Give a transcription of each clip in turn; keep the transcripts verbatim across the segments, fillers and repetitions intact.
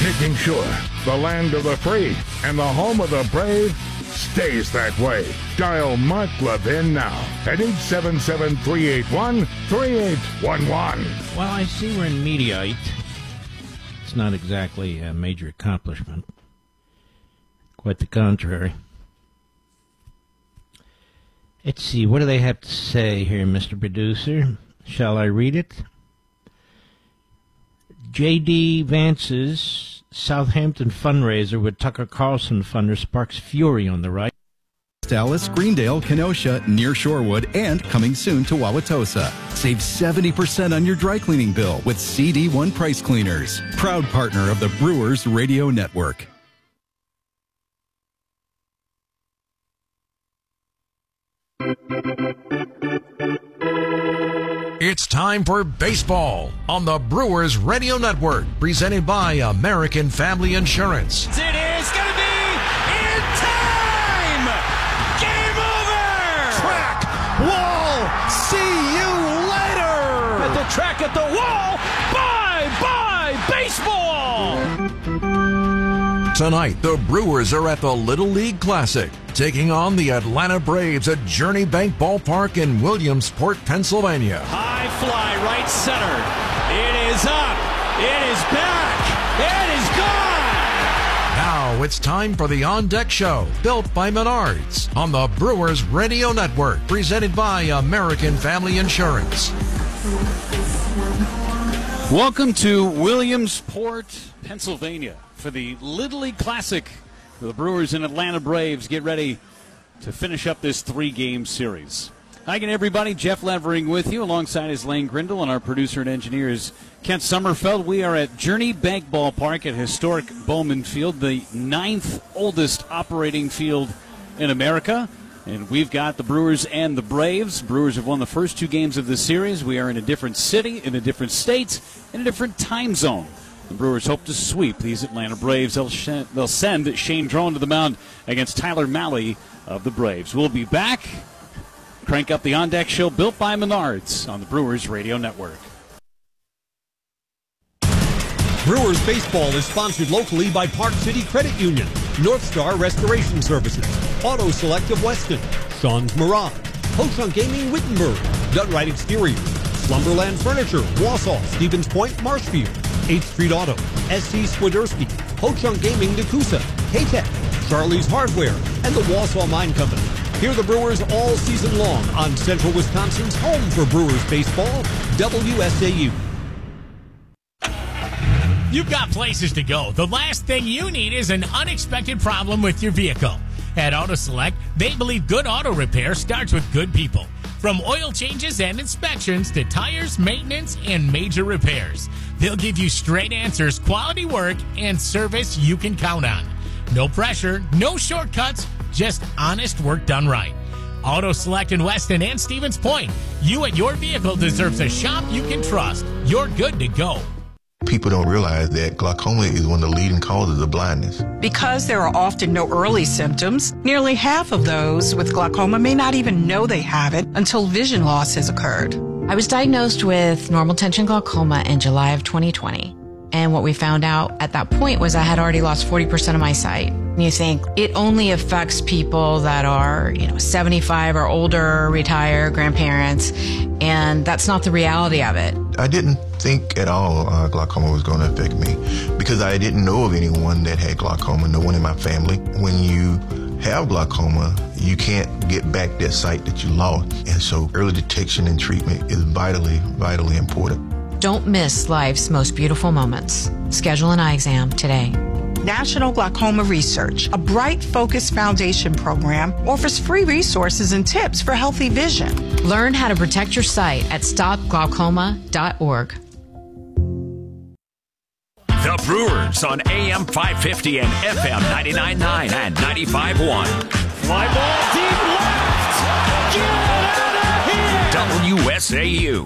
making sure the land of the free and the home of the brave stays that way. Dial Mark Levin now at eight seven seven, three eight one, three eight one one. Well, I see we're in Mediaite. It's not exactly a major accomplishment. Quite the contrary. Let's see, what do they have to say here, Mister Producer? Shall I read it? J D. Vance's Southampton fundraiser with Tucker Carlson funder sparks fury on the right. Dallas, Greendale, Kenosha, near Shorewood, and coming soon to Wauwatosa. Save seventy percent on your dry cleaning bill with C D one Price Cleaners. Proud partner of the Brewers Radio Network. It's time for baseball on the Brewers Radio Network, presented by American Family Insurance. It is going to be in time! Game over! Track, wall, see you later! At the track, at the wall, bye-bye baseball! Tonight, the Brewers are at the Little League Classic, taking on the Atlanta Braves at Journey Bank Ballpark in Williamsport, Pennsylvania. High fly, right centered. It is up. It is back. It is gone. Now it's time for the On Deck Show, built by Menards, on the Brewers Radio Network, presented by American Family Insurance. Welcome to Williamsport, Pennsylvania, for the Little League Classic. The Brewers and Atlanta Braves get ready to finish up this three-game series. Hi again, everybody. Jeff Levering with you, alongside his Lane Grindle, and our producer and engineer is Kent Sommerfeld. We are at Journey Bank Ballpark at historic Bowman Field, the ninth oldest operating field in America. And we've got the Brewers and the Braves. Brewers have won the first two games of this series. We are in a different city, in a different state, in a different time zone. The Brewers hope to sweep these Atlanta Braves. They'll, sh- they'll send Shane Drone to the mound against Tyler Mahle of the Braves. We'll be back. Crank up the On Deck Show, built by Menards, on the Brewers Radio Network. Brewers baseball is sponsored locally by Park City Credit Union, North Star Restoration Services, Auto Select of Weston, Sean's Mirage, Ho-Chunk Gaming Wittenberg, Dunright Exterior, Slumberland Furniture, Wausau, Stevens Point, Marshfield, eighth Street Auto, S C Swiderski, Ho-Chunk Gaming Nakusa, K-Tech, Charlie's Hardware, and the Wausau Mine Company. Hear the Brewers all season long on Central Wisconsin's home for Brewers baseball, W S A U. You've got places to go. The last thing you need is an unexpected problem with your vehicle. At Auto Select, they believe good auto repair starts with good people. From oil changes and inspections to tires, maintenance, and major repairs. They'll give you straight answers, quality work, and service you can count on. No pressure, no shortcuts, just honest work done right. Auto Select in Weston and Stevens Point. You and your vehicle deserves a shop you can trust. You're good to go. People don't realize that glaucoma is one of the leading causes of blindness. Because there are often no early symptoms, nearly half of those with glaucoma may not even know they have it until vision loss has occurred. I was diagnosed with normal tension glaucoma in July of twenty twenty. And what we found out at that point was I had already lost forty percent of my sight. And you think it only affects people that are, you know, seventy-five or older, retired, grandparents, and that's not the reality of it. I didn't think at all uh, glaucoma was going to affect me because I didn't know of anyone that had glaucoma, no one in my family. When you have glaucoma, you can't get back that sight that you lost. And so early detection and treatment is vitally, vitally important. Don't miss life's most beautiful moments. Schedule an eye exam today. National Glaucoma Research, a Bright Focus Foundation program, offers free resources and tips for healthy vision. Learn how to protect your sight at stop glaucoma dot org. The Brewers on A M five fifty and F M ninety-nine point nine and ninety-five point one. Fly ball deep left. Get out of here. W S A U.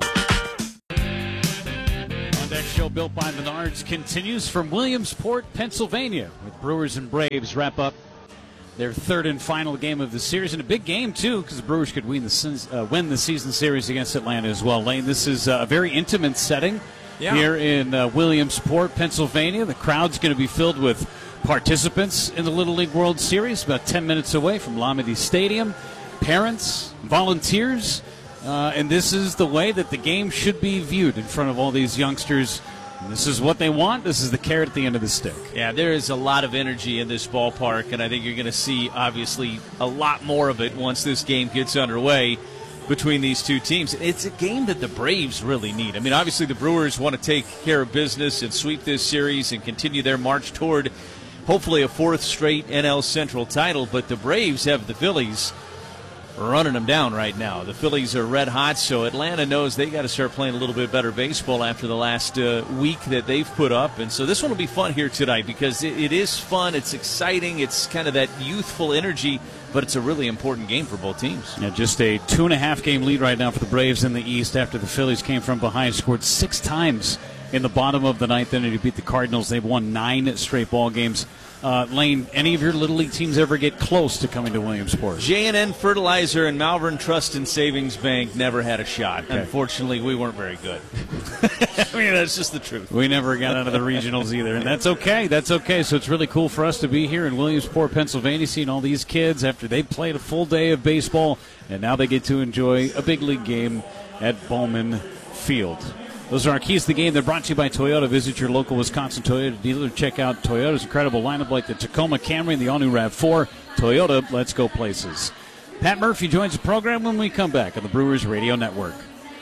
That show built by Menards continues from Williamsport, Pennsylvania, with Brewers and Braves wrap up their third and final game of the series, and a big game too, because the Brewers could win the uh, win the season series against Atlanta as well. Lane, this is a very intimate setting. yeah. here in uh, Williamsport, Pennsylvania. The crowd's going to be filled with participants in the Little League World Series, about ten minutes away from Lamade Stadium. Parents, volunteers, uh, and this is the way that the game should be viewed in front of all these youngsters. This is what they want. This is the carrot at the end of the stick. Yeah, there is a lot of energy in this ballpark, and I think you're going to see, obviously, a lot more of it once this game gets underway between these two teams. It's a game that the Braves really need. I mean, obviously the Brewers want to take care of business and sweep this series and continue their march toward hopefully a fourth straight N L Central title, but the Braves have the Phillies running them down right now. The Phillies are red hot, so Atlanta knows they got to start playing a little bit better baseball after the last uh, week that they've put up. And so this one will be fun here tonight because it, it is fun, it's exciting, it's kind of that youthful energy, but it's a really important game for both teams. Yeah, just a two and a half game lead right now for the Braves in the East after the Phillies came from behind, scored six times in the bottom of the ninth inning to beat the Cardinals. They've won nine straight ball games. Uh, Lane, any of your Little League teams ever get close to coming to Williamsport? J and N Fertilizer and Malvern Trust and Savings Bank never had a shot. Okay. Unfortunately, we weren't very good. I mean, that's just the truth. We never got out of the regionals either, and that's okay. That's okay. So it's really cool for us to be here in Williamsport, Pennsylvania, seeing all these kids after they played a full day of baseball, and now they get to enjoy a big league game at Bowman Field. Those are our keys to the game. They're brought to you by Toyota. Visit your local Wisconsin Toyota dealer. Check out Toyota's incredible lineup like the Tacoma Camry and the all-new RAV four. Toyota, let's go places. Pat Murphy joins the program when we come back on the Brewers Radio Network.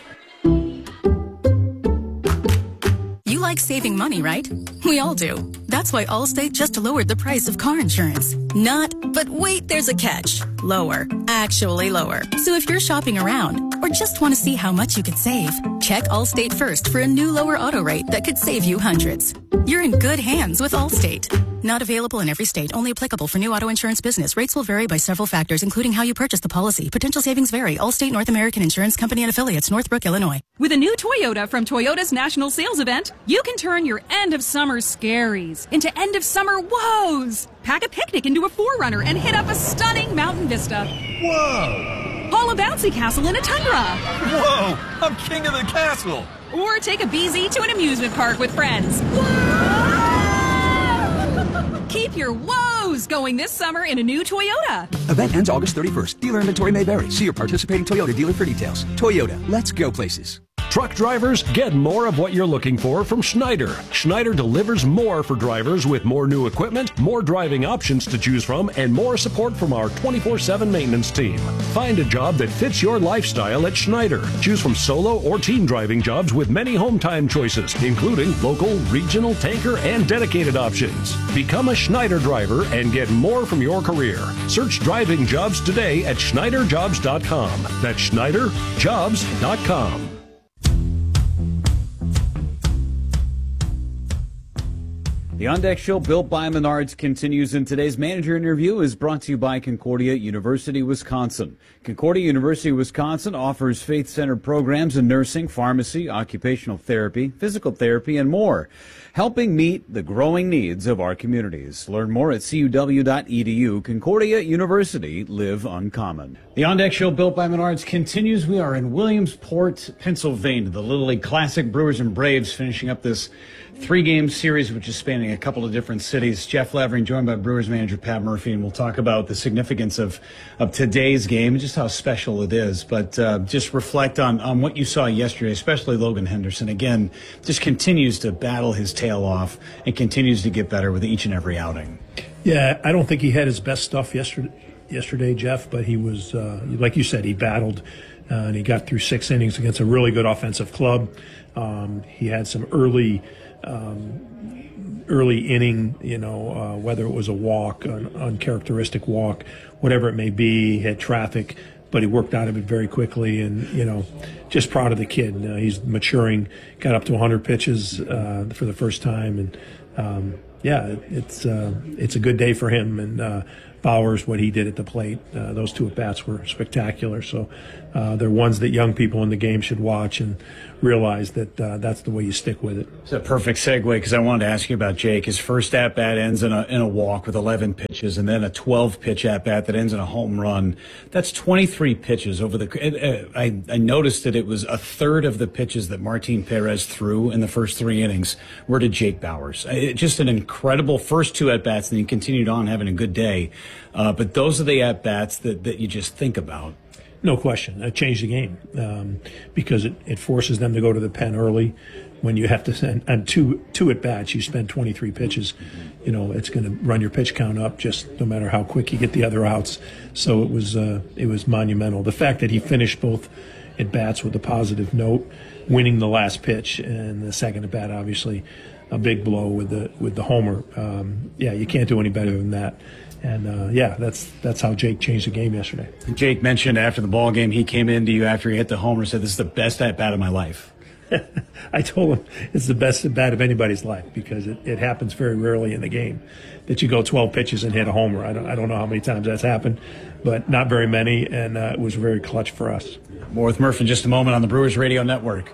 You like saving money, right? We all do. That's why Allstate just lowered the price of car insurance. Not, but wait, there's a catch. Lower. Actually lower. So if you're shopping around or just want to see how much you could save, check Allstate first for a new lower auto rate that could save you hundreds. You're in good hands with Allstate. Not available in every state. Only applicable for new auto insurance business. Rates will vary by several factors, including how you purchase the policy. Potential savings vary. Allstate North American Insurance Company and affiliates, Northbrook, Illinois. With a new Toyota from Toyota's National Sales Event, you can turn your end of summer scaries into end of summer woes. Pack a picnic into a four runner and hit up a stunning mountain vista. Whoa! Haul a bouncy castle in a tundra. Whoa! I'm king of the castle. Or take a B Z to an amusement park with friends. Keep your woes going this summer in a new Toyota. Event ends August thirty-first. Dealer inventory may vary. See your participating Toyota dealer for details. Toyota, let's go places. Truck drivers, get more of what you're looking for from Schneider. Schneider delivers more for drivers with more new equipment, more driving options to choose from, and more support from our twenty-four seven maintenance team. Find a job that fits your lifestyle at Schneider. Choose from solo or team driving jobs with many home time choices, including local, regional, tanker, and dedicated options. Become a Schneider driver and get more from your career. Search driving jobs today at Schneider Jobs dot com. That's Schneider Jobs dot com. The On Deck Show, built by Menards, continues, and today's manager interview is brought to you by Concordia University, Wisconsin. Concordia University, Wisconsin offers faith-centered programs in nursing, pharmacy, occupational therapy, physical therapy, and more, helping meet the growing needs of our communities. Learn more at C U W dot E D U. Concordia University, live uncommon. The On Deck Show, built by Menards, continues. We are in Williamsport, Pennsylvania. The Little League Classic, Brewers and Braves finishing up this three-game series, which is spanning a couple of different cities. Jeff Levering, joined by Brewers manager Pat Murphy, and we'll talk about the significance of, of today's game and just how special it is. But uh, just reflect on, on what you saw yesterday, especially Logan Henderson. Again, just continues to battle his tail off and continues to get better with each and every outing. Yeah, I don't think he had his best stuff yesterday, yesterday Jeff, but he was, uh, like you said, he battled uh, and he got through six innings against a really good offensive club. Um, he had some early Um, early inning, you know, uh, whether it was a walk, an uncharacteristic walk, whatever it may be, he had traffic, but he worked out of it very quickly, and, you know, just proud of the kid. Uh, he's maturing, got up to one hundred pitches uh, for the first time, and, um, yeah, it's uh, it's a good day for him, and uh, Bowers, what he did at the plate, uh, those two at-bats were spectacular. So uh, they're ones that young people in the game should watch and realize that uh, that's the way you stick with it. It's a perfect segue because I wanted to ask you about Jake. His first at-bat ends in a, in a walk with eleven pitches, and then a twelve-pitch at-bat that ends in a home run. That's twenty-three pitches over the – I, I noticed that it was a third of the pitches that Martin Perez threw in the first three innings were to Jake Bowers. It, just an incredible first two at-bats, and he continued on having a good day. Uh, but those are the at-bats that, that you just think about. No question. It changed the game um, because it, it forces them to go to the pen early. When you have to send on two two at-bats, you spend twenty-three pitches. You know, it's going to run your pitch count up just no matter how quick you get the other outs. So it was uh, it was monumental. The fact that he finished both at-bats with a positive note, winning the last pitch, and the second at-bat, obviously, a big blow with the with the homer. Um, yeah, you can't do any better than that. And, uh, yeah, that's that's how Jake changed the game yesterday. Jake mentioned after the ball game, he came into you after he hit the homer and said, this is the best at-bat of my life. I told him it's the best at-bat of anybody's life because it, it happens very rarely in the game that you go twelve pitches and hit a homer. I don't, I don't know how many times that's happened, but not very many, and uh, it was very clutch for us. More with Murph in just a moment on the Brewers Radio Network.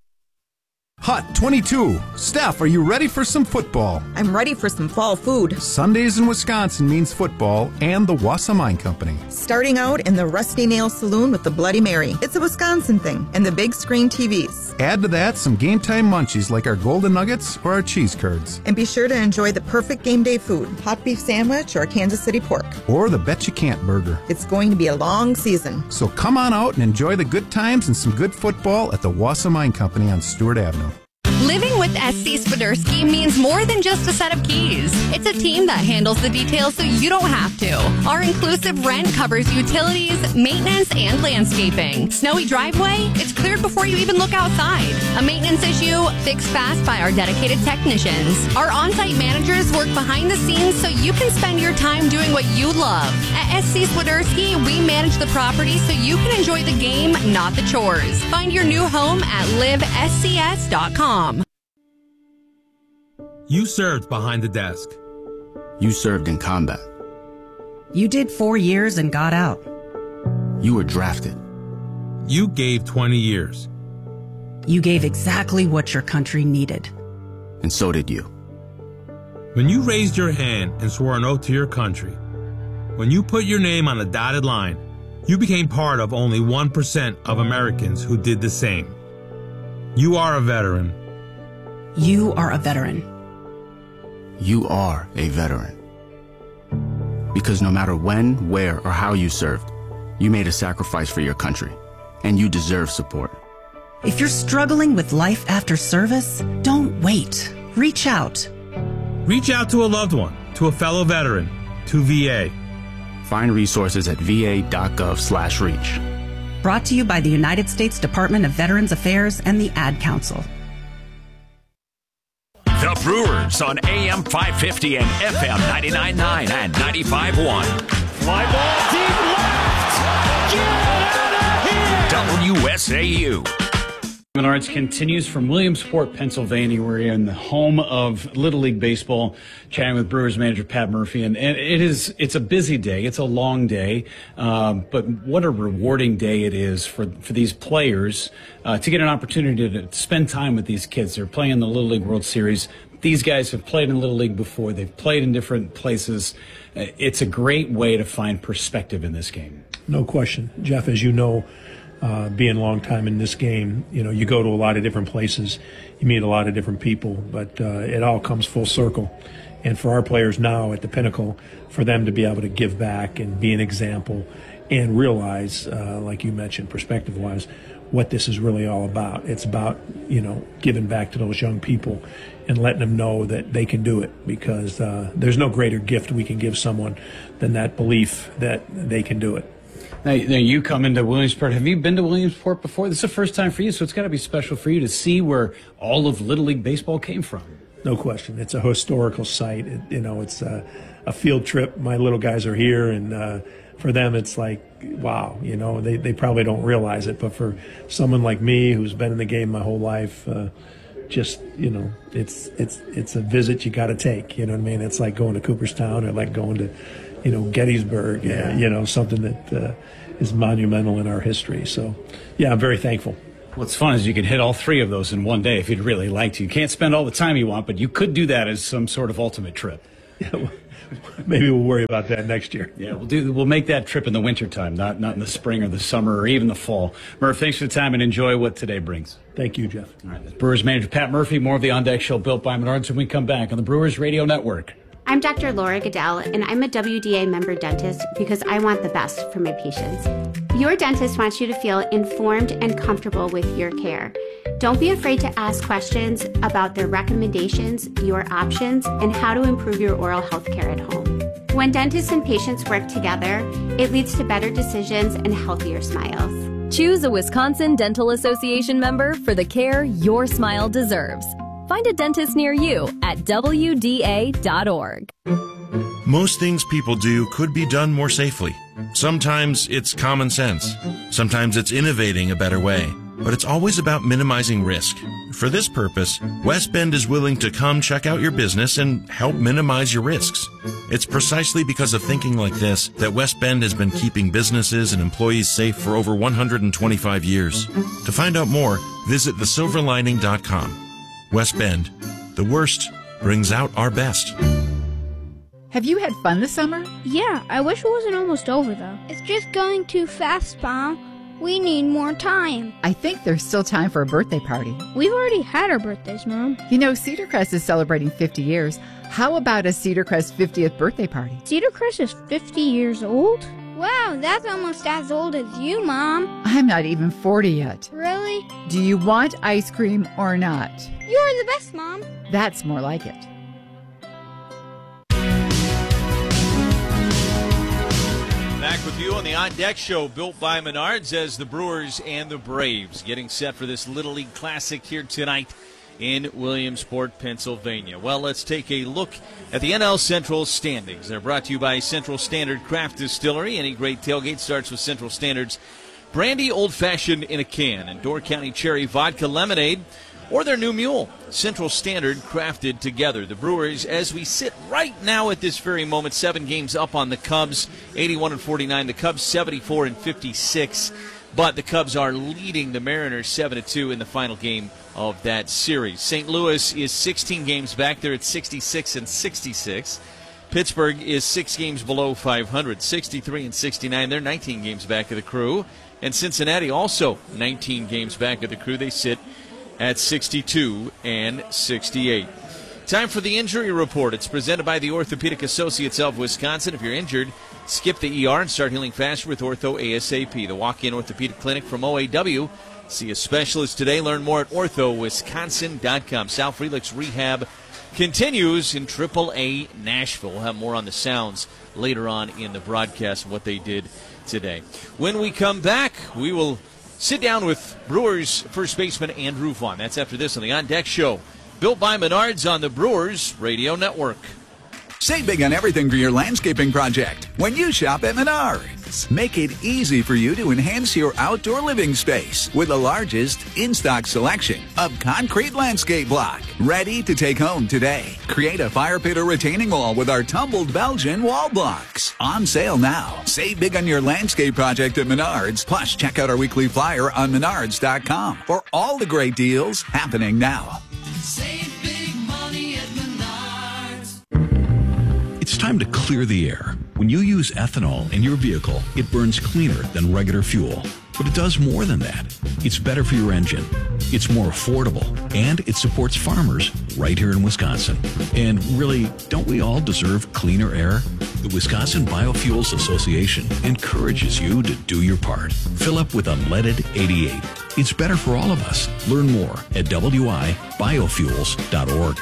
Hot twenty-two. Steph, are you ready for some football? I'm ready for some fall food. Sundays in Wisconsin means football and the Wausau Mine Company. Starting out in the Rusty Nail Saloon with the Bloody Mary. It's a Wisconsin thing. And the big screen T Vs. Add to that some game time munchies like our Golden Nuggets or our cheese curds. And be sure to enjoy the perfect game day food. Hot beef sandwich or Kansas City pork. Or the Bet You Can't burger. It's going to be a long season. So come on out and enjoy the good times and some good football at the Wausau Mine Company on Stewart Avenue. Living with S C Swiderski means more than just a set of keys. It's a team that handles the details so you don't have to. Our inclusive rent covers utilities, maintenance, and landscaping. Snowy driveway? It's cleared before you even look outside. A maintenance issue? Fixed fast by our dedicated technicians. Our on-site managers work behind the scenes so you can spend your time doing what you love. At S C Swiderski, we manage the property so you can enjoy the game, not the chores. Find your new home at live S C S dot com. You served behind the desk. You served in combat. You did four years and got out. You were drafted. You gave twenty years. You gave exactly what your country needed. And so did you. When you raised your hand and swore an oath to your country, when you put your name on a dotted line, you became part of only one percent of Americans who did the same. You are a veteran. You are a veteran. You are a veteran. Because no matter when, where, or how you served, you made a sacrifice for your country, and you deserve support. If you're struggling with life after service, don't wait. Reach out. Reach out to a loved one, to a fellow veteran, to V A. Find resources at v a dot gov slash reach. Brought to you by the United States Department of Veterans Affairs and the Ad Council. The Brewers on A M five fifty and F M ninety-nine point nine and ninety-five point one. Fly ball deep left. Get out of here. W S A U. Menards continues from Williamsport, Pennsylvania. We're in the home of Little League Baseball, chatting with Brewers manager Pat Murphy. And, and it is, it's a busy day. It's a long day. Um, but what a rewarding day it is for, for these players uh, to get an opportunity to, to spend time with these kids. They're playing the Little League World Series. These guys have played in Little League before. They've played in different places. Uh, it's a great way to find perspective in this game. No question. Jeff, as you know, Uh, being a long time in this game, you know, you go to a lot of different places, you meet a lot of different people, but uh, it all comes full circle. And for our players now at the pinnacle, for them to be able to give back and be an example and realize, uh, like you mentioned, perspective-wise, what this is really all about. It's about, you know, giving back to those young people and letting them know that they can do it, because uh, there's no greater gift we can give someone than that belief that they can do it. Now, now you come into Williamsport. Have you been to Williamsport before? This is the first time for you, so it's got to be special for you to see where all of Little League Baseball came from. No question. It's a historical site. It, you know, it's a, a field trip. My little guys are here, and uh, for them it's like, wow, you know, they, they probably don't realize it. But for someone like me who's been in the game my whole life, uh, just, you know, it's it's it's a visit you got to take. You know what I mean? It's like going to Cooperstown or like going to, you know, Gettysburg, yeah. uh, you know, something that uh, is monumental in our history. So, yeah, I'm very thankful. What's fun is you can hit all three of those in one day if you'd really like to. You can't spend all the time you want, but you could do that as some sort of ultimate trip. Yeah, well, maybe we'll worry about that next year. Yeah, we'll do. We'll make that trip in the wintertime, not not in the spring or the summer or even the fall. Murph, thanks for the time and enjoy what today brings. Thank you, Jeff. All right, that's Brewers manager Pat Murphy. More of the On Deck Show built by Menards when we come back on the Brewers Radio Network. I'm Doctor Laura Goodell, and I'm a W D A member dentist because I want the best for my patients. Your dentist wants you to feel informed and comfortable with your care. Don't be afraid to ask questions about their recommendations, your options, and how to improve your oral health care at home. When dentists and patients work together, it leads to better decisions and healthier smiles. Choose a Wisconsin Dental Association member for the care your smile deserves. Find a dentist near you at W D A dot org. Most things people do could be done more safely. Sometimes it's common sense. Sometimes it's innovating a better way. But it's always about minimizing risk. For this purpose, West Bend is willing to come check out your business and help minimize your risks. It's precisely because of thinking like this that West Bend has been keeping businesses and employees safe for over one hundred twenty-five years. To find out more, visit the silver lining dot com. West Bend, the worst brings out our best. Have you had fun this summer? Yeah, I wish it wasn't almost over, though. It's just going too fast, Mom. We need more time. I think there's still time for a birthday party. We've already had our birthdays, Mom. You know, Cedar Crest is celebrating fifty years. How about a Cedar Crest fiftieth birthday party? Cedar Crest is fifty years old? Wow, that's almost as old as you, Mom. I'm not even forty yet. Really? Do you want ice cream or not? You're the best, Mom. That's more like it. Back with you on the On Deck Show, built by Menards, as the Brewers and the Braves getting set for this Little League Classic here tonight in Williamsport, Pennsylvania. Well, let's take a look at the N L Central standings. They're brought to you by Central Standard Craft Distillery. Any great tailgate starts with Central Standard's Brandy Old Fashioned in a can and Door County Cherry Vodka Lemonade, or their new mule, Central Standard, crafted together. The Brewers, as we sit right now at this very moment, seven games up on the Cubs, eighty-one and forty-nine. The Cubs seventy-four and fifty-six, but the Cubs are leading the Mariners seven to two in the final game of that series. Saint Louis is sixteen games back. They're at sixty-six and sixty-six. Pittsburgh is six games below five hundred, sixty-three and sixty-nine. They're nineteen games back of the Crew. And Cincinnati also nineteen games back of the Crew. They sit at sixty-two and sixty-eight. Time for the injury report. It's presented by the Orthopedic Associates of Wisconsin. If you're injured, skip the E R and start healing faster with Ortho ASAP. The walk-in orthopedic clinic from O A W. See a specialist today. Learn more at ortho wisconsin dot com. Sal Frelick's rehab continues in triple A Nashville. We'll have more on the Sounds later on in the broadcast and what they did today. When we come back, we will sit down with Brewers first baseman Andrew Vaughn. That's after this on the On Deck Show, built by Menards on the Brewers Radio Network. Save big on everything for your landscaping project when you shop at Menards. Make it easy for you to enhance your outdoor living space with the largest in-stock selection of concrete landscape block. Ready to take home today. Create a fire pit or retaining wall with our tumbled Belgian wall blocks. On sale now. Save big on your landscape project at Menards. Plus, check out our weekly flyer on menards dot com for all the great deals happening now. Save big money at Menards. It's time to clear the air. When you use ethanol in your vehicle, it burns cleaner than regular fuel. But it does more than that. It's better for your engine. It's more affordable. And it supports farmers right here in Wisconsin. And really, don't we all deserve cleaner air? The Wisconsin Biofuels Association encourages you to do your part. Fill up with unleaded eighty-eight. It's better for all of us. Learn more at w i biofuels dot org.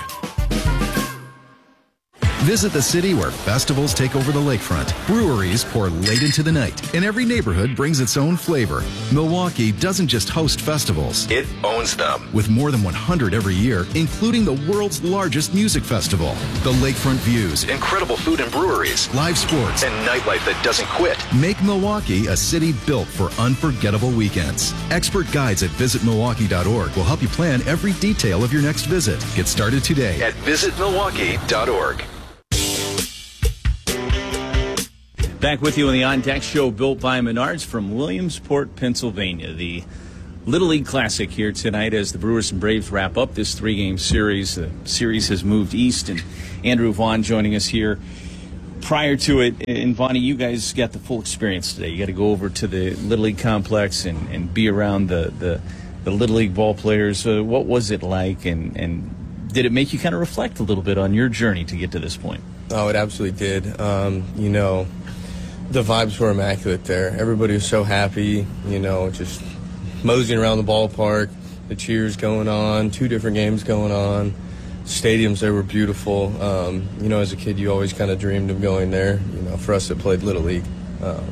Visit the city where festivals take over the lakefront. Breweries pour late into the night, and every neighborhood brings its own flavor. Milwaukee doesn't just host festivals. It owns them. With more than one hundred every year, including the world's largest music festival. The lakefront views, Incredible food and breweries, live sports, and nightlife that doesn't quit. Make Milwaukee a city built for unforgettable weekends. Expert guides at visit milwaukee dot org will help you plan every detail of your next visit. Get started today At visit milwaukee dot org. Back with you on the On Deck Show, built by Menards from Williamsport, Pennsylvania. The Little League Classic here tonight as the Brewers and Braves wrap up this three-game series. The series has moved east, and Andrew Vaughn joining us here. Prior to it, and Vonnie, you guys got the full experience today. You got to go over to the Little League complex and, and be around the, the, the Little League ball players. Uh, what was it like, and, and did it make you kind of reflect a little bit on your journey to get to this point? Oh, it absolutely did. Um, you know, the vibes were immaculate there. Everybody was so happy, you know, just moseying around the ballpark, the cheers going on, two different games going on. Stadiums there were beautiful. Um, you know, as a kid, you always kind of dreamed of going there. You know, for us that played Little League, um,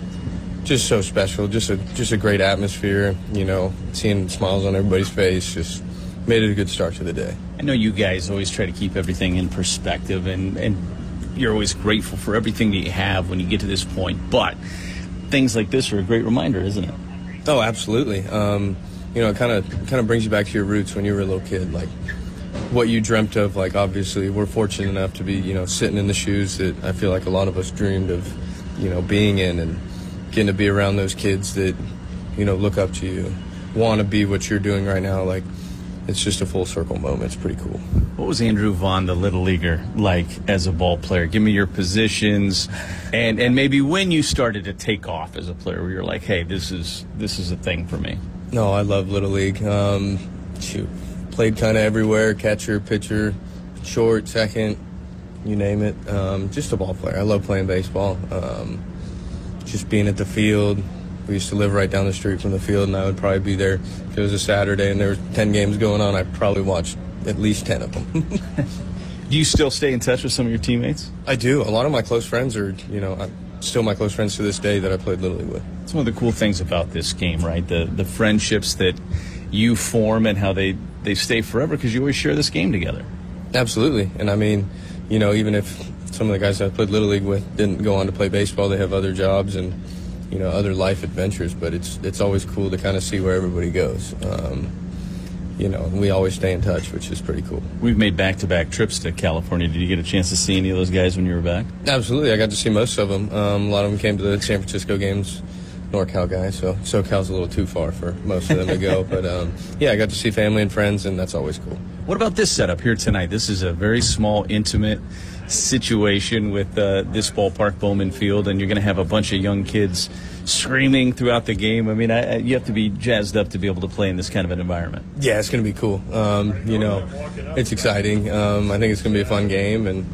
just so special. Just a just a great atmosphere. You know, seeing smiles on everybody's face just made it a good start to the day. I know you guys always try to keep everything in perspective, and and you're always grateful for everything that you have when you get to this point. But things like this are a great reminder, isn't it? Oh, absolutely. Um, you know, it kind of kind of brings you back to your roots when you were a little kid, like what you dreamt of. Like, obviously, we're fortunate enough to be, you know, sitting in the shoes that I feel like a lot of us dreamed of, you know, being in, and getting to be around those kids that, you know, look up to you, want to be what you're doing right now. Like, it's just a full circle moment. It's pretty cool. What was Andrew Vaughn, the Little Leaguer, like as a ball player? Give me your positions, and, and maybe when you started to take off as a player, where you're like, hey, this is this is a thing for me. No, I love Little League. Um, shoot, played kind of everywhere, catcher, pitcher, short, second, you name it. Um, just a ball player. I love playing baseball. Um, just being at the field. We used to live right down the street from the field, and I would probably be there if it was a Saturday and there were ten games going on. I'd probably watch at least ten of them. Do you still stay in touch with some of your teammates? I do. A lot of my close friends are, you know, I'm still my close friends to this day that I played Little League with. It's one of the cool things about this game, right? The the friendships that you form and how they, they stay forever because you always share this game together. Absolutely. And, I mean, you know, even if some of the guys I played Little League with didn't go on to play baseball, they have other jobs and, you know, other life adventures, but it's it's always cool to kind of see where everybody goes. Um, you know, we always stay in touch, which is pretty cool. We've made back-to-back trips to California. Did you get a chance to see any of those guys when you were back? Absolutely. I got to see most of them. Um, a lot of them came to the San Francisco games, NorCal guys, so SoCal's a little too far for most of them to go. But, um, yeah, I got to see family and friends, and that's always cool. What about this setup here tonight? This is a very small, intimate situation with uh, this ballpark, Bowman Field, and you're going to have a bunch of young kids screaming throughout the game. I mean, I, I, you have to be jazzed up to be able to play in this kind of an environment. Yeah, it's going to be cool. Um, you know, it's exciting. Um, I think it's going to be a fun game, and,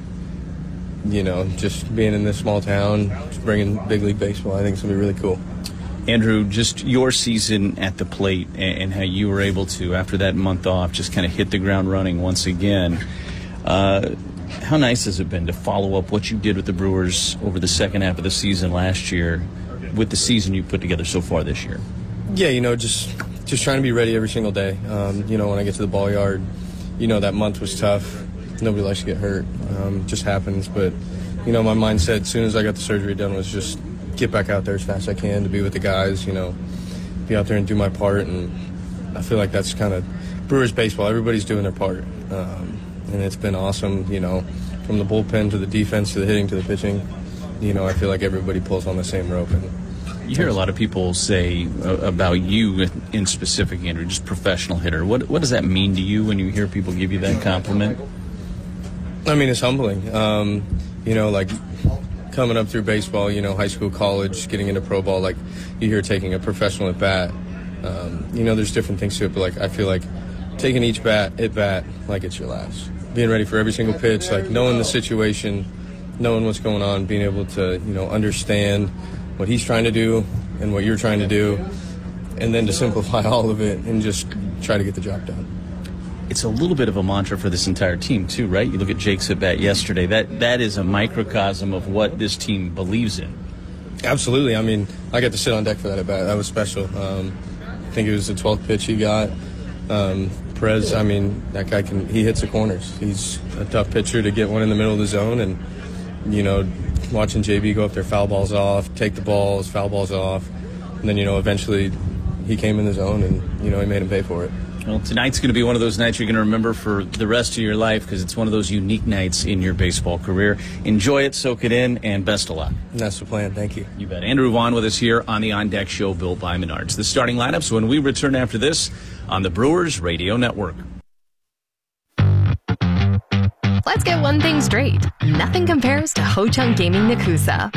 you know, just being in this small town, just bringing big league baseball, I think it's going to be really cool. Andrew, just your season at the plate and, and how you were able to, after that month off, just kind of hit the ground running once again. Uh, how nice has it been to follow up what you did with the Brewers over the second half of the season last year with the season you put together so far this year? Yeah, you know, just just trying to be ready every single day. Um, you know, when I get to the ball yard, you know, that month was tough. Nobody likes to get hurt. Um, it just happens. But, you know, my mindset as soon as I got the surgery done was just get back out there as fast as I can to be with the guys, you know, be out there and do my part. And I feel like that's kind of Brewers baseball. Everybody's doing their part. Um, and it's been awesome, you know, from the bullpen to the defense to the hitting to the pitching. You know, I feel like everybody pulls on the same rope. And you hear a lot of people say uh, about you in specific, Andrew, just professional hitter. What what does that mean to you when you hear people give you that compliment? I mean, it's humbling. Um, you know, like coming up through baseball, you know, high school, college, getting into pro ball, like you hear taking a professional at bat. Um, you know, there's different things to it, but like I feel like taking each bat at bat like it's your last. Being ready for every single pitch, like knowing the situation, knowing what's going on, being able to, you know, understand what he's trying to do and what you're trying to do, and then to simplify all of it and just try to get the job done. It's a little bit of a mantra for this entire team, too, right? You look at Jake's at bat yesterday. That that is a microcosm of what this team believes in. Absolutely. I mean, I got to sit on deck for that at bat. That was special. Um, I think it was the twelfth pitch he got. Um, Perez, I mean, that guy can, he hits the corners. He's a tough pitcher to get one in the middle of the zone. And, you know, watching J B go up there, foul balls off, take the balls, foul balls off. And then, you know, eventually he came in the zone and, you know, he made him pay for it. Well, tonight's going to be one of those nights you're going to remember for the rest of your life because it's one of those unique nights in your baseball career. Enjoy it, soak it in, and best of luck. That's the plan. Thank you. You bet. Andrew Vaughn with us here on the On Deck Show, built by Menards. The starting lineups when we return after this on the Brewers Radio Network. Let's get one thing straight. Nothing compares to Ho Chunk Gaming Nakusa.